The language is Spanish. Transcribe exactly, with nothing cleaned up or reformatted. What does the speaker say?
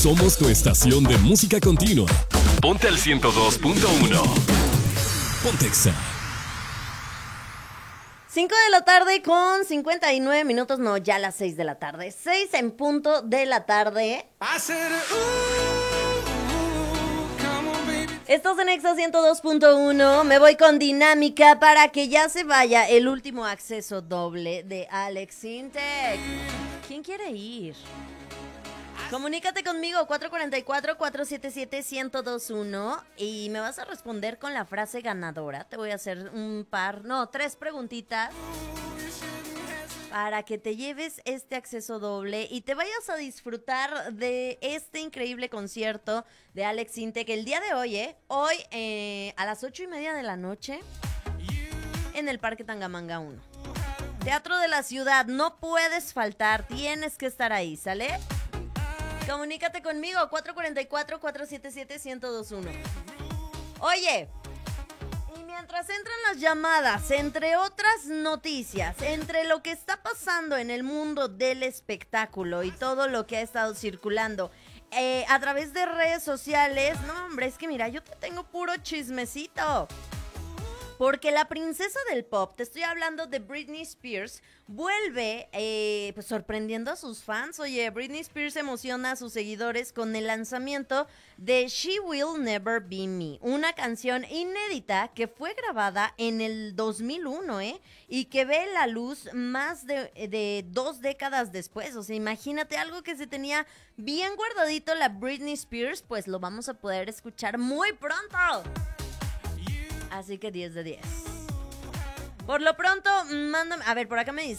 Somos tu estación de música continua. Ponte al ciento dos punto uno. Pontexa. cinco de la tarde con cincuenta y nueve minutos, no, ya las seis de la tarde. seis en punto de la tarde. Estás en Exa ciento dos punto uno. Me voy con Dinámica para que ya se vaya el último acceso doble de Alex Sintek. ¿Quién quiere ir? Comunícate conmigo, cuatro cuatro cuatro, cuatro siete siete, uno cero dos uno, y me vas a responder con la frase ganadora. Te voy a hacer un par, no, tres preguntitas para que te lleves este acceso doble y te vayas a disfrutar de este increíble concierto de Alex Sintek el día de hoy, ¿eh? Hoy eh, a las ocho y media de la noche en el Parque Tangamanga uno. Teatro de la Ciudad, no puedes faltar, tienes que estar ahí, ¿sale? Comunícate conmigo, cuatro cuatro cuatro, cuatro siete siete, uno cero dos uno. Oye, y mientras entran las llamadas, entre otras noticias, entre lo que está pasando en el mundo del espectáculo y todo lo que ha estado circulando eh, a través de redes sociales, no hombre, es que mira, yo te tengo puro chismecito. Porque la princesa del pop, te estoy hablando de Britney Spears, vuelve eh, pues sorprendiendo a sus fans. Oye, Britney Spears emociona a sus seguidores con el lanzamiento de She Will Never Be Me, una canción inédita que fue grabada en el dos mil uno, ¿eh? Y que ve la luz más de, de dos décadas después. O sea, imagínate algo que se tenía bien guardadito la Britney Spears, pues lo vamos a poder escuchar muy pronto. Así que diez de diez. Por lo pronto, mándame... A ver, por acá me dice